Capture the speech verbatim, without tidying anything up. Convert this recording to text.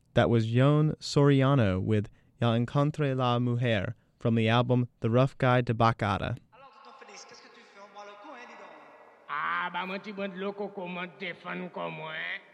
That was Yon Soriano with Ya Encontré la Mujer from the album The Rough Guide to Bacata. Alors, tonton Félix, qu'est-ce que tu fais? On boit le coup, hein, dis donc. Ah, bah, mon petit bon de l'eau, coco, mon téléphone comme moi, hein.